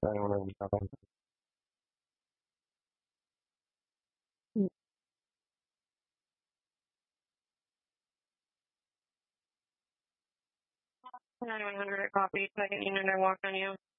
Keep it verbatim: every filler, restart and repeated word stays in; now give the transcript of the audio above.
I don't know. nine one hundred copy. Second unit, I walk on you.